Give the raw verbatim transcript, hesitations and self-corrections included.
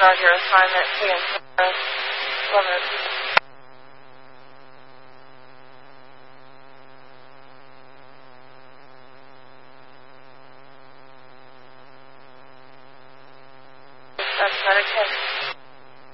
on your assignment, seeing Sarah. Love it. That's medication.